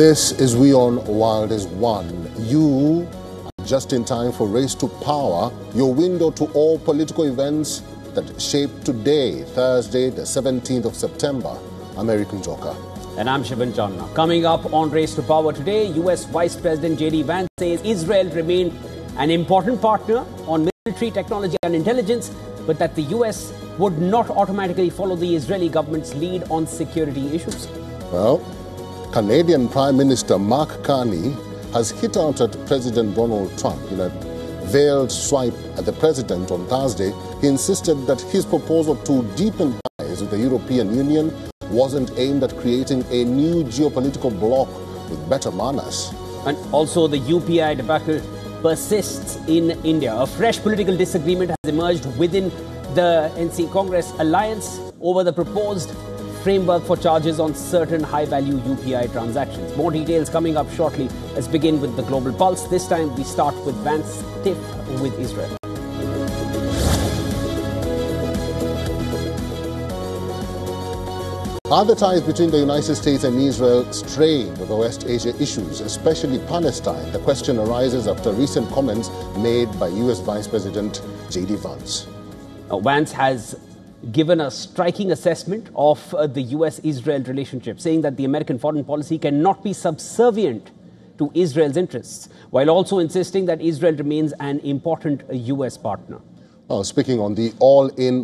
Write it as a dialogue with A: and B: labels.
A: This is WION World is One. You are just in time for Race to Power, your window to all political events that shape today, Thursday, the 17th of September. I'm Eric Njoka.
B: And I'm Shivan Chandna. Coming up on Race to Power today, US Vice President J.D. Vance says Israel remained an important partner on military technology and intelligence, but that the US would not automatically follow the Israeli government's lead on security issues.
A: Well, Canadian Prime Minister Mark Carney has hit out at President Donald Trump in a veiled swipe at the president on Thursday. He insisted that his proposal to deepen ties with the European Union wasn't aimed at creating a new geopolitical bloc with better manners.
B: And also the UPI debacle persists in India. A fresh political disagreement has emerged within the NC Congress alliance over the proposed framework for charges on certain high-value UPI transactions. More details coming up shortly. Let's begin with the Global Pulse. This time we start with Vance's tiff with Israel.
A: Are the ties between the United States and Israel strained over West Asia issues, especially Palestine? The question arises after recent comments made by US Vice President J.D. Vance.
B: Vance has given a striking assessment of the US-Israel relationship, saying that the American foreign policy cannot be subservient to Israel's interests, while also insisting that Israel remains an important US partner.
A: Speaking on the all-in